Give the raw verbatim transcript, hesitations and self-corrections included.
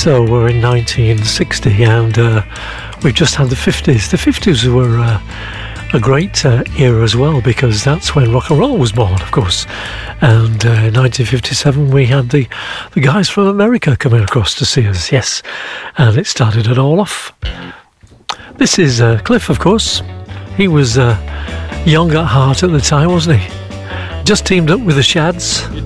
So we're in nineteen sixty, and uh, we've just had the fifties. The fifties were uh, a great uh, era as well, because that's when rock and roll was born, of course. And uh, in nineteen fifty-seven we had the, the guys from America coming across to see us, yes. And it started it all off. This is uh, Cliff, of course. He was uh, young at heart at the time, wasn't he? Just teamed up with the Shads.